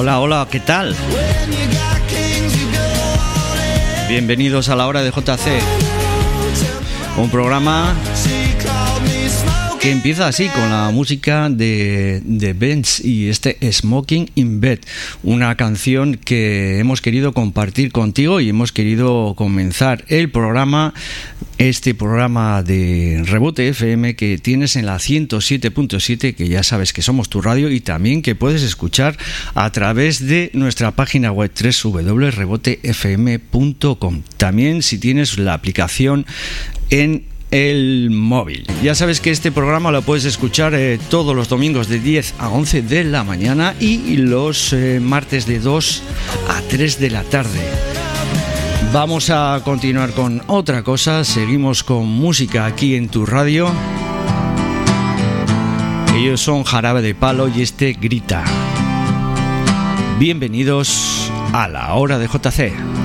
Hola, hola, ¿qué tal? Bienvenidos a la hora de JC, un programa que empieza así con la música de Benz y este Smoking in Bed, una canción que hemos querido compartir contigo y hemos querido comenzar el programa, este programa de Rebote FM que tienes en la 107.7, que ya sabes que somos tu radio, y también que puedes escuchar a través de nuestra página web www.rebotefm.com. También si tienes la aplicación en el móvil. Ya sabes que este programa lo puedes escuchar todos los domingos de 10 a 11 de la mañana y los martes de 2 a 3 de la tarde. Vamos a continuar con otra cosa. Seguimos con música aquí en tu radio. Ellos son Jarabe de Palo y este Grita. Bienvenidos a la hora de JC.